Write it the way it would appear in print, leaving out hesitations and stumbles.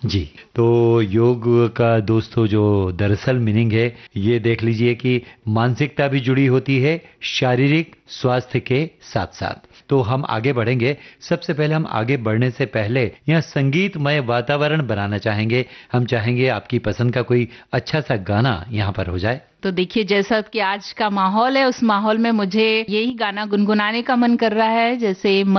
जी। तो योग का दोस्तों जो दरअसल मीनिंग है, ये देख लीजिए कि मानसिकता भी जुड़ी होती है शारीरिक स्वास्थ्य के साथ साथ। तो हम आगे बढ़ेंगे। सबसे पहले हम आगे बढ़ने से पहले यहाँ संगीतमय वातावरण बनाना चाहेंगे। हम चाहेंगे आपकी पसंद का कोई अच्छा सा गाना यहाँ पर हो जाए। तो देखिए, जैसा कि आज का माहौल है, उस माहौल में मुझे यही गाना गुनगुनाने का मन कर रहा है, जैसे